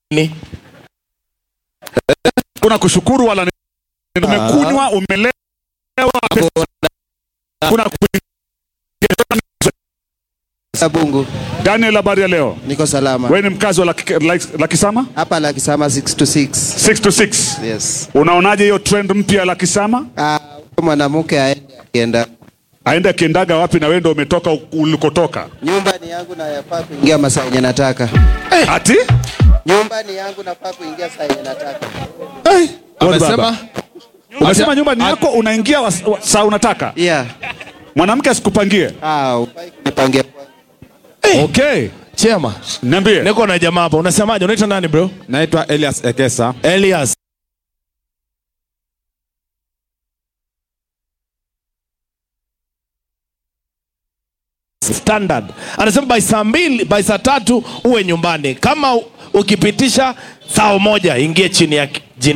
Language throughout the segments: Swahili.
Kuna kushukuru wala umekunywa, umelewa, kuna Sabungu. Daniel, habari ya leo? Niko salama. Wewe ni mkazi wa Lakisama? Hapa Lakisama 6 to 6. 6 to 6. Yes. Unaonaje hiyo trend mpya Lakisama? Mwanamke aende akiendaga wapi na wewe ndio umetoka ulikotoka? Nyumba ni yangu na yafaa kuingia masaa yenye nataka. Ati? Nyumba ni yangu nafaa kuingia saa yenye nataka. Unasema nyumba ni yako unaingia saa unataka? Yeah. Mwanamke asikupangie? Ufai kunipangia. Okay. Chema. Niambie. Niko na jamaa hapa. Unasemaje? Unaitwa nani bro? Naitwa Elias Ekesa. Elias. Standard. Anasema by saa 2, by saa 3 uwe nyumbani. Kama ukipitisha saa 1 ingie chini ya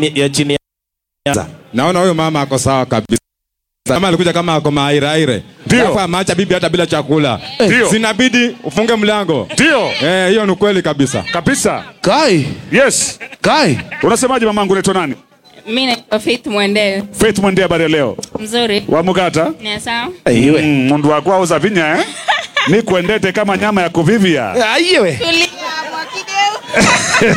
Naona huyo mama ako sawa kabisa. Kama alikuja kama ako maaire. Ndio. Maacha bibi hata bila chakula. Ndio. Sinabidi ufunge mlango. Ndio. Hiyo ni kweli kabisa. Kabisa. Kai. Yes. Kai. Unasemaje mamangu, unaitwa nani? Mimi naitwa Faith Mwende. Faith Mwende, habari ya leo? Mzuri. Wa Mugata? Ni sawa. Aiwe. Mundu wako auza vinya Ni kuendete kama nyama ya kuvivia. Aiwe. Tulia mwakideu.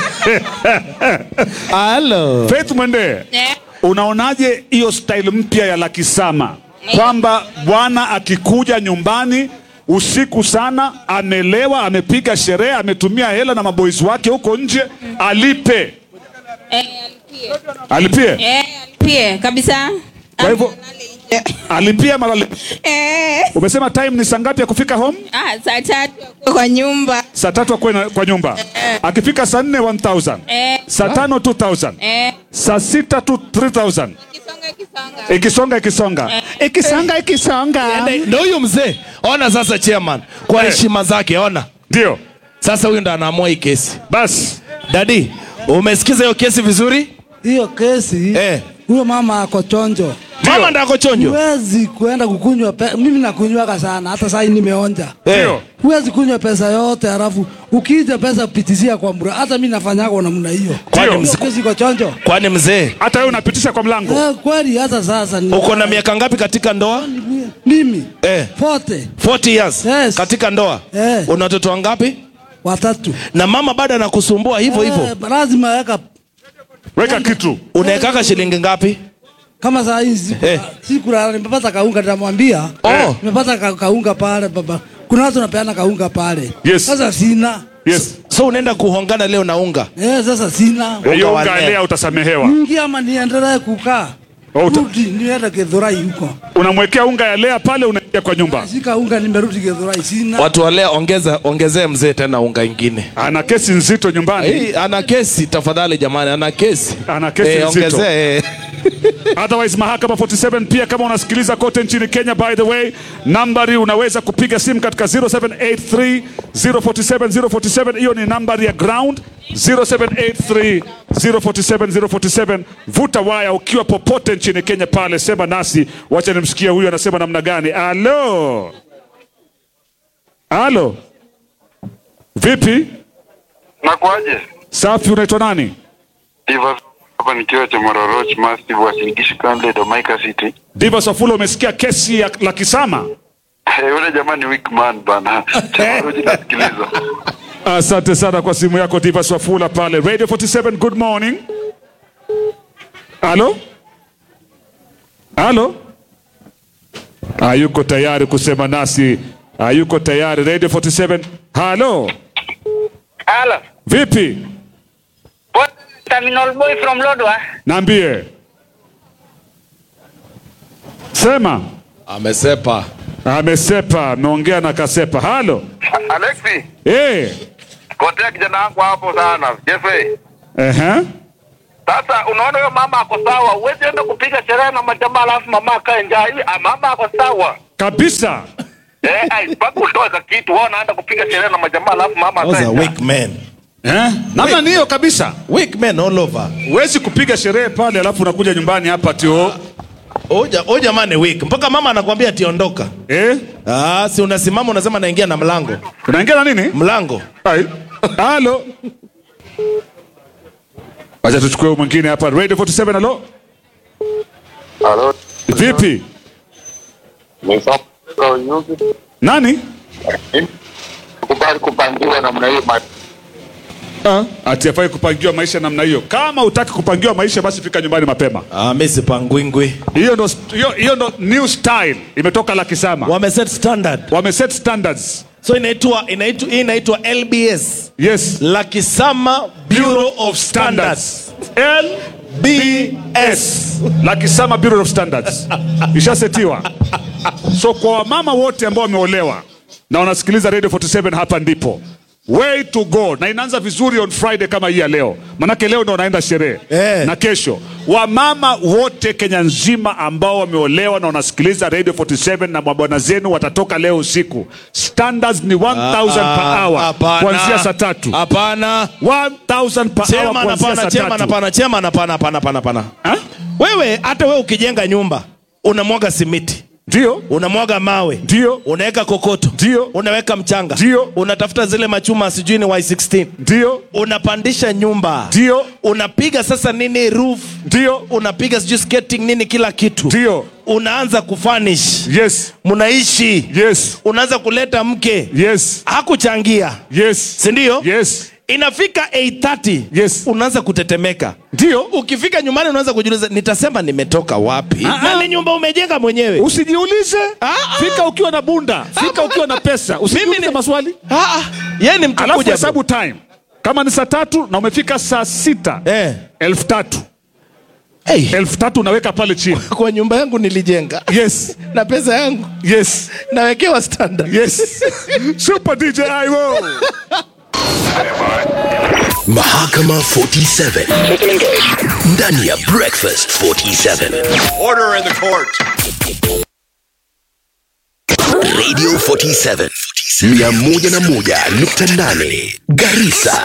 Hello. Faith Mwende. Unaonaje hiyo style mpya ya Lakisama? Kwamba bwana akikuja nyumbani usiku sana, amelewa, amepiga sherehe, ametumia hela na maboys wake huko nje, alipe. Alipie? Alipie kabisa. Kwa hivyo alipia mara Umesema time ni saa ngapi ya kufika home? Saa 3 kwa nyumba. Saa 3 kwa nyumba. Akifika saa 4 1000. Saa 5 2000. Saa 6 to 3000. Ikisonga. Ndio huyo mzee. Ona sasa chairman. Kwa heshima zake ona. Ndio. Sasa huyu ndo anaamua hii kesi. Bas. Daddy, umesikiza hiyo kesi vizuri? Hiyo kesi. Huyo mama ako chonjo. Mama ndako chonjo. Huwezi kuenda kukunywa mimi nakunywa sana hata sasa nimeonja. Ndio. Huwezi kunywa pesa yote alafu ukija pesa pitizia kwa mbura. Hata mimi nafanya kwa namna hiyo. Kwani kesi kwa chonjo. Kwani mzee? Hata wewe unapitisha kwa mlango? Kweli hata sasa uko na miaka ngapi katika ndoa? Mimi 40 years. Yes. Katika ndoa. Una watoto wangapi? 3. Na mama bado anakusumbua hivyo hivyo. Lazima weka kitu. Unaekaka shilingi ngapi? Kama saa hizi sikula nimepata kaunga nitamwambia. Nimepata kaunga pale baba. Kuna watu wanapeana kaunga pale. Yes. Sasa sina. Yes. So unaenda kuhongana leo na unga? Sasa sina. Hiyo unga leo utasamehewa. Ingia ama niendelee kukaa. Rudi nienda Githurai huko. Unamwekea unga ya lea pale, unaingia kwa nyumba. Sika unga nimerudi Githurai sina. Watu wa lea ongezee mzee tena unga ingine. Ana kesi nzito nyumbani. Ana kesi tafadhali jamani, ana kesi. Ana kesi nzito. Ongezee. Otherwise Mahakama 47 pia kama unasikiliza kote nchini Kenya, by the way, nambari unaweza kupiga simu katika 0783 047 047. Hiyo ni nambari ya ground 0783 047 047. Vuta waya ukiwa popote nchini Kenya pale, sema nasi. Wacha nimsikie huyu anasema namna gani. Halo. Vipi? Nakuaje? Safi, unaitwa nani? Diva hapa nikiwa cha Mororoch Massive wa Singishu County Domaika City. Diva Safula, umesikia kesi ya Lakisama? Yule jamani weak man bana. Mororoch nasikiliza. Asante sana kwa simu yako Diva Safula pale. Radio 47, good morning. Halo? Hayuko tayari kusema nasi. Hayuko tayari. Radio 47. Halo? Vipi? Terminal boy from Lodwa. Niambie. Sema. Amesepa. Ameongea na kasepa. Halo? Alexi. Kotea kijana wangu hapo sana. Jefe. Sasa unaona huyo mama ako sawa. Uwezi enda kupiga sherehe na majamaa alafu mama akae njaa hivi. Mama ako sawa. Kabisa. Mpaka utoe kitu wao naenda kupiga sherehe na majamaa alafu mama akae njaa. Weak man. Namna niyo kabisa. Weak men all over. Huwezi kupiga sherehe pale alafu unakuja nyumbani hapa tio. Jamani weak. Mpaka mama anakuambia tiondoka. Si unasimama unasema naingia na mlango. Unaingia na nini? Mlango. Halo. Acha tuchukue mwingine hapa. Radio 47, hello. Halo. Vipi? Nyuki. Nani? Kubali kupangiwa namna hiyo. Ati afai kupangiwa maisha namna hiyo. Kama utaki kupangiwa maisha basi fika nyumbani mapema. Mimi sipangwingwi. Hiyo ndo new style imetoka Lakisama. Wameset standard. Wameset standards. So inaitwa LBS. Yes. Lakisama Bureau of Standards. LBS. Lakisama Bureau of Standards. Ishasetiwa. So kwa wamama wote ambao wameolewa na wanasikiliza Radio 47 hapa ndipo. Way to go. Na inaanza vizuri on Friday kama hii ya leo. Manake leo ndo wanaenda sherehe. Na kesho. Wamama wote Kenya nzima ambao wameolewa na wanasikiliza Radio 47 na mabwana zenu watatoka leo usiku. Standards ni 1,000 per hour. Kuanzia saa 3. Hapana. 1,000 per hour kuanzia saa 3. Chema. Wewe hata wewe ukijenga nyumba unamwaga simiti. Ndio. Unamwaga mawe. Ndio. Unaweka kokoto. Ndio. Unaweka mchanga. Ndio. Unatafuta zile machuma sijui ni Y16. Ndio. Unapandisha nyumba. Ndio. Unapiga sasa nini roof. Ndio. Unapiga sijui skating nini kila kitu. Ndio. Unaanza kufurnish. Yes. Mnaishi. Yes. Unaanza kuleta mke. Yes. Hakuchangia. Yes. Si ndio? Yes. Inafika 8:30. Yes. Unaanza kutetemeka. Ndio. Ukifika nyumbani unaanza kujiuliza nitasema nimetoka wapi? Na ni nyumba umejenga mwenyewe. Usijiulize. Fika ukiwa na bunda. Fika ukiwa na pesa. Usijiulize maswali. Yeye ni mtu alafu kuja. Hesabu time. Kama ni saa 3 na umefika saa 6. 3,000. 3,000 unaweka pale chini. Kwa nyumba yangu nilijenga. Yes. Na pesa yangu. Yes. Nawekewa standard. Yes. Super DJ Iwo. Mahakama 47 ndani ya Breakfast 47. Order in the court. Radio 47 101.8 Garissa.